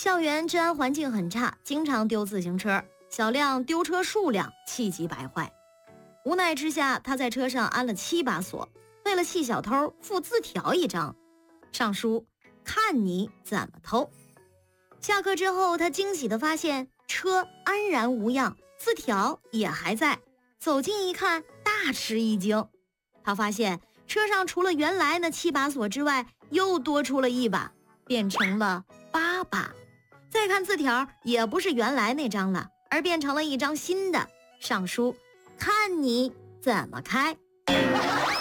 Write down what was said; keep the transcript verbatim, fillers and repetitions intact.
校园治安环境很差，经常丢自行车，小亮丢车数量气急败坏。无奈之下，他在车上安了七把锁，为了气小偷，附字条一张，上书看你怎么偷。下课之后，他惊喜地发现车安然无恙，字条也还在。走近一看，大吃一惊，他发现车上除了原来那七把锁之外，又多出了一把，变成了八把。再看字条，也不是原来那张了，而变成了一张新的，上书看你怎么开。